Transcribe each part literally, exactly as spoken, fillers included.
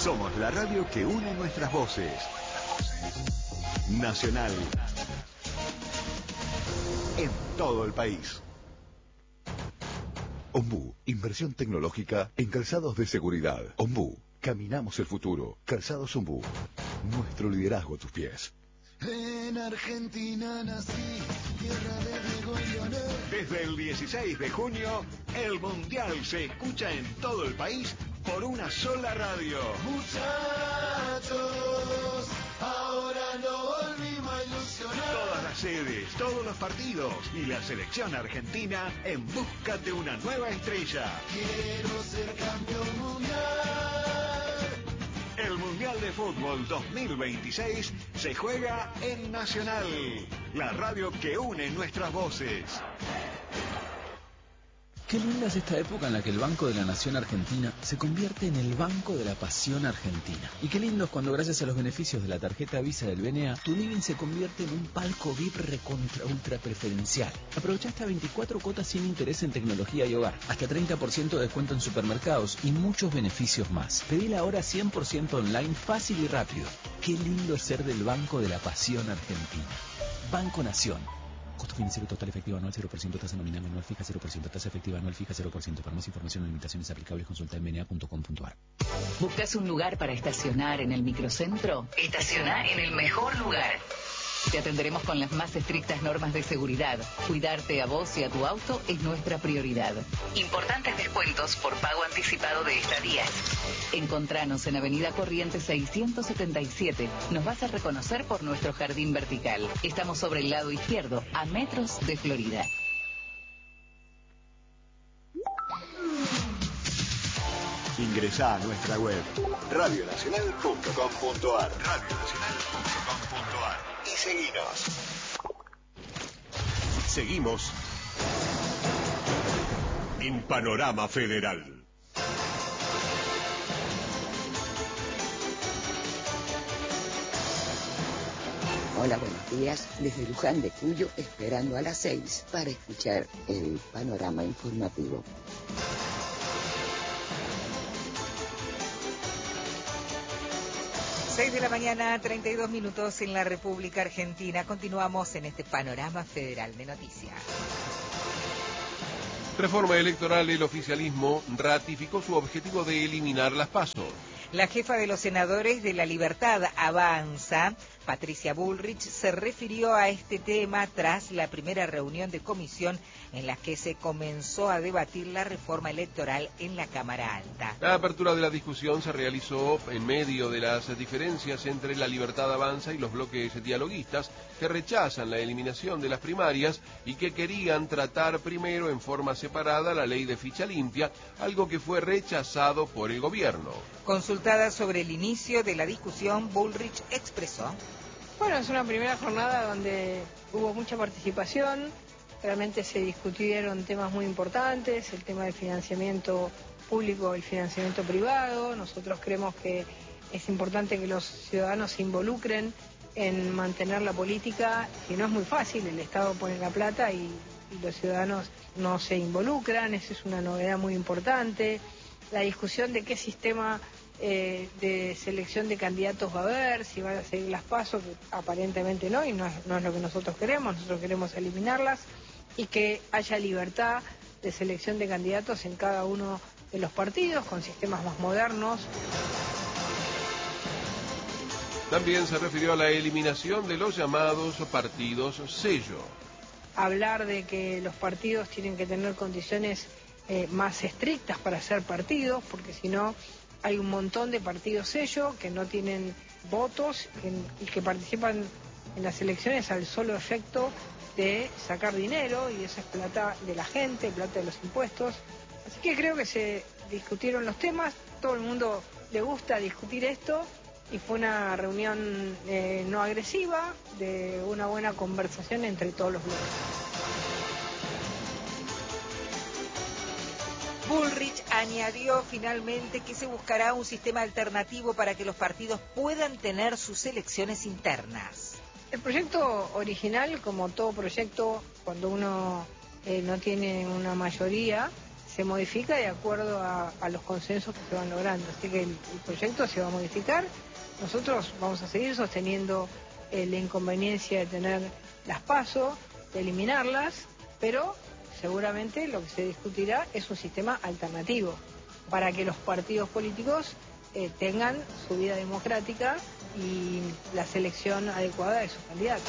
Somos la radio que une nuestras voces. Nacional. En todo el país. Ombú, inversión tecnológica en calzados de seguridad. Ombú, caminamos el futuro. Calzados Ombú, nuestro liderazgo a tus pies. En Argentina nací, tierra de Diego y Leonel. Desde el dieciséis de junio, el Mundial se escucha en todo el país por una sola radio. Muchachos, ahora no volvimos a ilusionar. Todas las sedes, todos los partidos y la selección argentina en busca de una nueva estrella. Quiero ser campeón mundial. El Mundial de Fútbol dos mil veintiséis se juega en Nacional, la radio que une nuestras voces. Qué linda es esta época en la que el Banco de la Nación Argentina se convierte en el Banco de la Pasión Argentina. Y qué lindo es cuando gracias a los beneficios de la tarjeta Visa del B N A, tu living se convierte en un palco V I P recontra ultra preferencial. Aprovecha hasta veinticuatro cuotas sin interés en tecnología y hogar, hasta treinta por ciento de descuento en supermercados y muchos beneficios más. Pedila ahora cien por ciento online, fácil y rápido. Qué lindo es ser del Banco de la Pasión Argentina. Banco Nación. Costo financiero total efectivo anual cero por ciento, tasa nominal anual fija cero por ciento, tasa efectiva anual fija cero por ciento. Para más información o limitaciones aplicables consulta en b n a punto com punto a r. ¿Buscas un lugar para estacionar en el microcentro? Estaciona en el mejor lugar. Te atenderemos con las más estrictas normas de seguridad. Cuidarte a vos y a tu auto es nuestra prioridad. Importantes descuentos por pago anticipado de estadías. Encontranos en Avenida Corrientes seiscientos setenta y siete. Nos vas a reconocer por nuestro jardín vertical. Estamos sobre el lado izquierdo, a metros de Florida. Ingresá a nuestra web radio nacional punto com punto a r radio nacional punto com punto a r y seguinos. Seguimos en Panorama Federal. Hola, buenos días. Desde Luján de Cuyo, esperando a las seis para escuchar el panorama informativo. seis de la mañana, treinta y dos minutos en la República Argentina. Continuamos en este panorama federal de noticias. Reforma electoral, el oficialismo ratificó su objetivo de eliminar las PASO. La jefa de los senadores de La Libertad Avanza, Patricia Bullrich, se refirió a este tema tras la primera reunión de comisión en la que se comenzó a debatir la reforma electoral en la Cámara Alta. La apertura de la discusión se realizó en medio de las diferencias entre La Libertad Avanza y los bloques dialoguistas que rechazan la eliminación de las primarias y que querían tratar primero en forma separada la ley de ficha limpia, algo que fue rechazado por el gobierno. Consultada sobre el inicio de la discusión, Bullrich expresó: Bueno, es una primera jornada donde hubo mucha participación, realmente se discutieron temas muy importantes, el tema del financiamiento público, el financiamiento privado. Nosotros creemos que es importante que los ciudadanos se involucren en mantener la política, que no es muy fácil, el Estado pone la plata y, y los ciudadanos no se involucran, esa es una novedad muy importante. La discusión de qué sistema eh, de selección de candidatos va a haber, si van a seguir las PASO, que aparentemente no, y no es, no es lo que nosotros queremos, nosotros queremos eliminarlas, y que haya libertad de selección de candidatos en cada uno de los partidos, con sistemas más modernos. También se refirió a la eliminación de los llamados partidos sello. Hablar de que los partidos tienen que tener condiciones eh, más estrictas para ser partidos, porque si no hay un montón de partidos sello que no tienen votos que, y que participan en las elecciones al solo efecto de sacar dinero, y esa es plata de la gente, plata de los impuestos. Así que creo que se discutieron los temas, todo el mundo le gusta discutir esto, y fue una reunión eh, no agresiva, de una buena conversación entre todos los bloques. Bullrich añadió finalmente que se buscará un sistema alternativo para que los partidos puedan tener sus elecciones internas. El proyecto original, como todo proyecto, cuando uno eh, no tiene una mayoría, se modifica de acuerdo a, a los consensos que se van logrando. Así que el, el proyecto se va a modificar. Nosotros vamos a seguir sosteniendo eh, la inconveniencia de tener las PASO, de eliminarlas, pero seguramente lo que se discutirá es un sistema alternativo para que los partidos políticos eh, tengan su vida democrática y la selección adecuada de sus candidatos.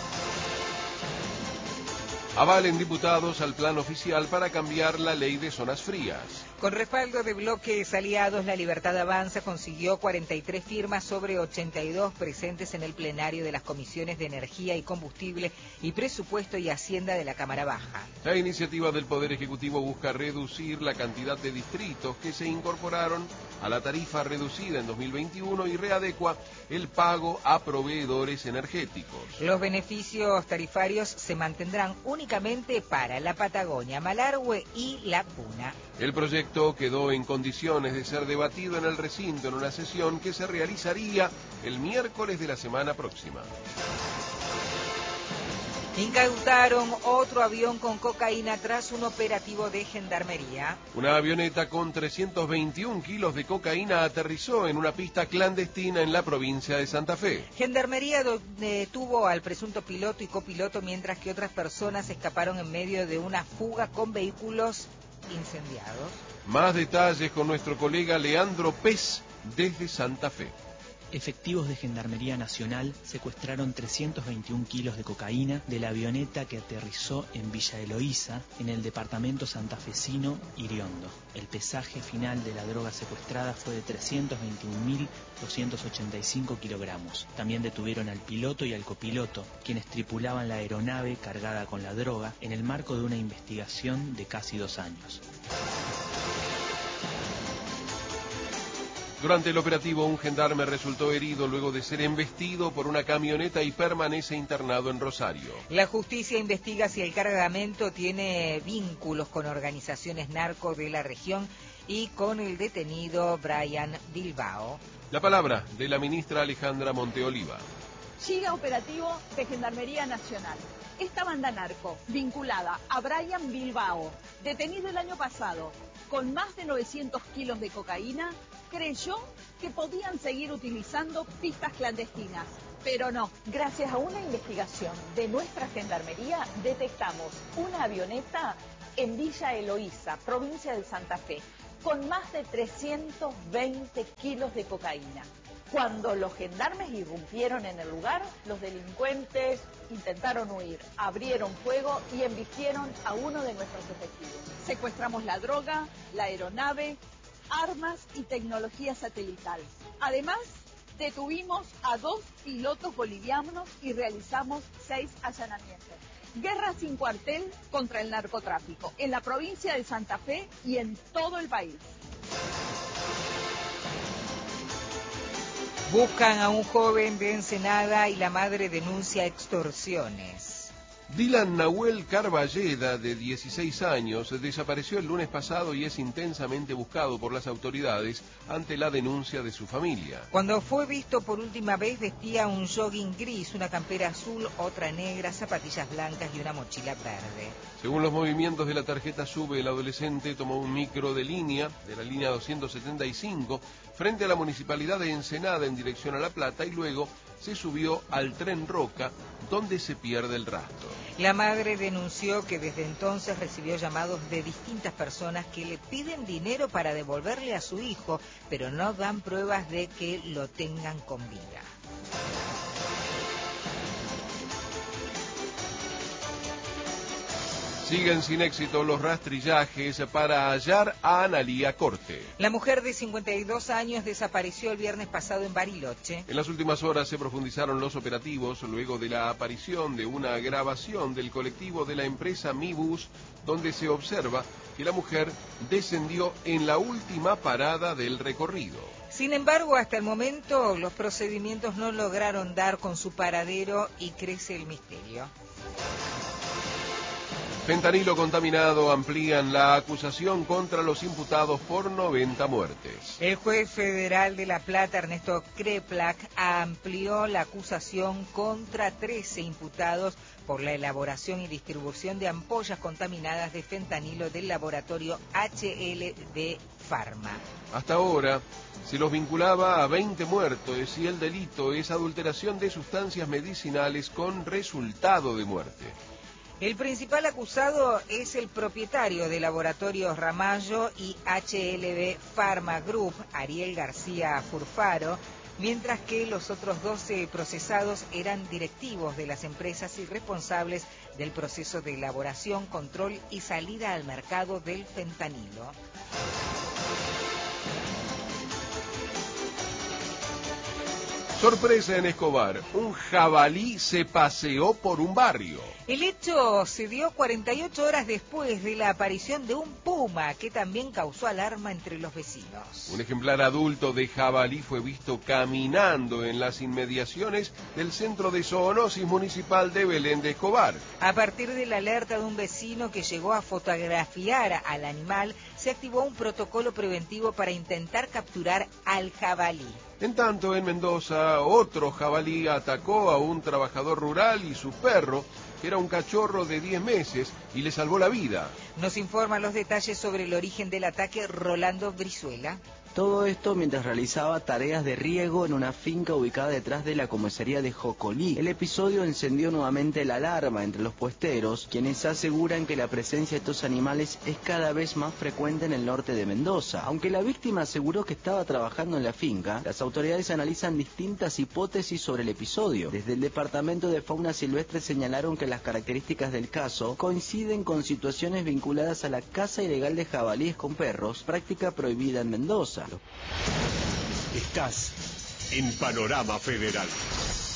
Avalen diputados al plan oficial para cambiar la ley de zonas frías. Con respaldo de bloques aliados, La Libertad Avanza consiguió cuarenta y tres firmas sobre ochenta y dos presentes en el plenario de las comisiones de Energía y Combustible y Presupuesto y Hacienda de la Cámara Baja. La iniciativa del Poder Ejecutivo busca reducir la cantidad de distritos que se incorporaron a la tarifa reducida en dos mil veintiuno y readecua el pago a proveedores energéticos. Los beneficios tarifarios se mantendrán únicamente para la Patagonia, Malargüe y La Puna. El proyecto quedó en condiciones de ser debatido en el recinto en una sesión que se realizaría el miércoles de la semana próxima. Incautaron otro avión con cocaína tras un operativo de gendarmería. Una avioneta con trescientos veintiún kilos de cocaína aterrizó en una pista clandestina en la provincia de Santa Fe. Gendarmería detuvo al presunto piloto y copiloto mientras que otras personas escaparon en medio de una fuga con vehículos incendiados. Más detalles con nuestro colega Leandro Pez desde Santa Fe. Efectivos de Gendarmería Nacional secuestraron trescientos veintiún kilos de cocaína de la avioneta que aterrizó en Villa Eloísa, en el departamento santafesino Iriondo. El pesaje final de la droga secuestrada fue de trescientos veintiún mil doscientos ochenta y cinco kilogramos. También detuvieron al piloto y al copiloto, quienes tripulaban la aeronave cargada con la droga en el marco de una investigación de casi dos años. Durante el operativo, un gendarme resultó herido luego de ser embestido por una camioneta y permanece internado en Rosario. La justicia investiga si el cargamento tiene vínculos con organizaciones narco de la región y con el detenido Brian Bilbao. La palabra de la ministra Alejandra Monteoliva. Siga operativo de Gendarmería Nacional. Esta banda narco, vinculada a Brian Bilbao, detenido el año pasado con más de novecientos kilos de cocaína, creyó que podían seguir utilizando pistas clandestinas. Pero no, gracias a una investigación de nuestra Gendarmería, detectamos una avioneta en Villa Eloísa, provincia de Santa Fe, con más de trescientos veinte kilos de cocaína. Cuando los gendarmes irrumpieron en el lugar, los delincuentes intentaron huir, abrieron fuego y embistieron a uno de nuestros efectivos. Secuestramos la droga, la aeronave, armas y tecnología satelital. Además, detuvimos a dos pilotos bolivianos y realizamos seis allanamientos. Guerra sin cuartel contra el narcotráfico en la provincia de Santa Fe y en todo el país. Buscan a un joven de Ensenada y la madre denuncia extorsiones. Dylan Nahuel Carballeda, de dieciséis años, desapareció el lunes pasado y es intensamente buscado por las autoridades ante la denuncia de su familia. Cuando fue visto por última vez vestía un jogging gris, una campera azul, otra negra, zapatillas blancas y una mochila verde. Según los movimientos de la tarjeta SUBE, el adolescente tomó un micro de línea, de la línea doscientos setenta y cinco, frente a la municipalidad de Ensenada en dirección a La Plata y luego se subió al tren Roca, donde se pierde el rastro. La madre denunció que desde entonces recibió llamados de distintas personas que le piden dinero para devolverle a su hijo, pero no dan pruebas de que lo tengan con vida. Siguen sin éxito los rastrillajes para hallar a Analía Corte. La mujer de cincuenta y dos años desapareció el viernes pasado en Bariloche. En las últimas horas se profundizaron los operativos luego de la aparición de una grabación del colectivo de la empresa Mi Bus, donde se observa que la mujer descendió en la última parada del recorrido. Sin embargo, hasta el momento los procedimientos no lograron dar con su paradero y crece el misterio. Fentanilo contaminado, amplían la acusación contra los imputados por noventa muertes. El juez federal de La Plata, Ernesto Kreplak, amplió la acusación contra trece imputados por la elaboración y distribución de ampollas contaminadas de fentanilo del laboratorio H L B Pharma. Hasta ahora se los vinculaba a veinte muertos y el delito es adulteración de sustancias medicinales con resultado de muerte. El principal acusado es el propietario de Laboratorios Ramallo y H L B Pharma Group, Ariel García Furfaro, mientras que los otros doce procesados eran directivos de las empresas y responsables del proceso de elaboración, control y salida al mercado del fentanilo. Sorpresa en Escobar, un jabalí se paseó por un barrio. El hecho se dio cuarenta y ocho horas después de la aparición de un puma que también causó alarma entre los vecinos. Un ejemplar adulto de jabalí fue visto caminando en las inmediaciones del centro de zoonosis municipal de Belén de Escobar. A partir de la alerta de un vecino que llegó a fotografiar al animal, se activó un protocolo preventivo para intentar capturar al jabalí. En tanto, en Mendoza, otro jabalí atacó a un trabajador rural y su perro, que era un cachorro de diez meses, y le salvó la vida. Nos informa los detalles sobre el origen del ataque Rolando Brizuela. Todo esto mientras realizaba tareas de riego en una finca ubicada detrás de la comisaría de Jocolí. El episodio encendió nuevamente la alarma entre los puesteros, quienes aseguran que la presencia de estos animales es cada vez más frecuente en el norte de Mendoza. Aunque la víctima aseguró que estaba trabajando en la finca, las autoridades analizan distintas hipótesis sobre el episodio. Desde el Departamento de Fauna Silvestre señalaron que las características del caso coinciden con situaciones vinculadas a la caza ilegal de jabalíes con perros, práctica prohibida en Mendoza. Estás en Panorama Federal.